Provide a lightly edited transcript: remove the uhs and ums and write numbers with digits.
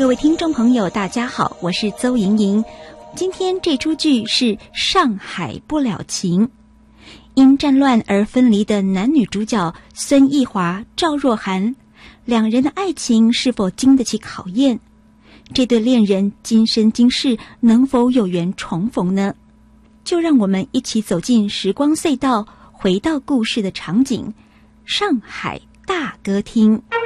各位听众朋友大家好，我是邹莹莹。今天这出剧是《上海不了情》，因战乱而分离的男女主角孙艺华、赵若涵，两人的爱情是否经得起考验？这对恋人今生今世能否有缘重逢呢？就让我们一起走进时光隧道，回到故事的场景——上海大歌厅。